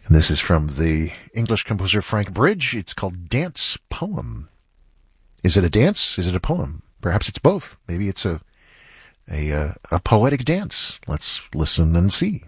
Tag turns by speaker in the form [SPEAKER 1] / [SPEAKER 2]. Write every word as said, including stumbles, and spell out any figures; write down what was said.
[SPEAKER 1] And this is from the English composer Frank Bridge. It's called Dance Poem. Is it a dance? Is it a poem? Perhaps it's both. Maybe it's a a, uh, a poetic dance. Let's listen and see.